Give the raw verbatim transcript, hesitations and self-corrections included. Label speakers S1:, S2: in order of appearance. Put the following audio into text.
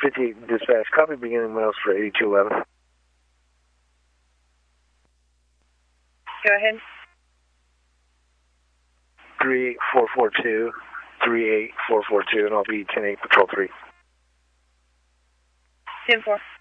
S1: fifty-eight dispatch, copy beginning miles for eighty-two eleven.
S2: Go ahead.
S1: three eight four four two, three eight four four two, and I'll be ten eight Patrol three.
S2: ten four.